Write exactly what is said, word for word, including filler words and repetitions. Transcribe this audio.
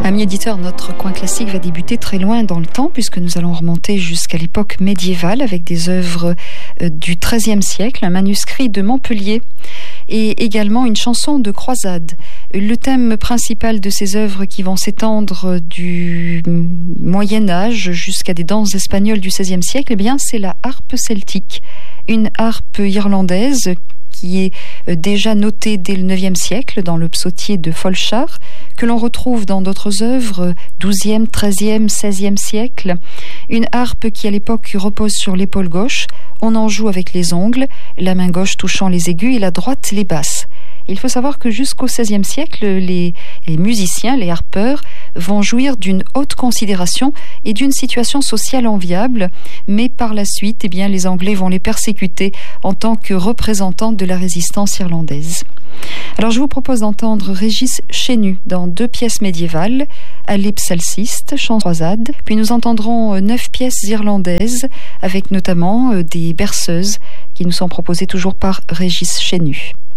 Amis éditeurs, notre coin classique va débuter très loin dans le temps puisque nous allons remonter jusqu'à l'époque médiévale avec des œuvres du treizième siècle, un manuscrit de Montpellier et également une chanson de croisade. Le thème principal de ces œuvres qui vont s'étendre du Moyen-Âge jusqu'à des danses espagnoles du seizième siècle, eh bien, c'est la harpe celtique, une harpe irlandaise qui est déjà notée dès le neuvième siècle dans le psautier de Folchar, que l'on retrouve dans d'autres œuvres douzième, treizième, seizième siècle. Une harpe qui à l'époque repose sur l'épaule gauche, on en joue avec les ongles, la main gauche touchant les aigus et la droite les basses. Il faut savoir que jusqu'au seizième siècle, les, les musiciens, les harpeurs, vont jouir d'une haute considération et d'une situation sociale enviable, mais par la suite, eh bien, les Anglais vont les persécuter en tant que représentants de la résistance irlandaise. Alors je vous propose d'entendre Régis Chenu dans deux pièces médiévales, Alipsalciste, chant croisade, puis nous entendrons neuf pièces irlandaises avec notamment des berceuses qui nous sont proposées toujours par Régis Chenu.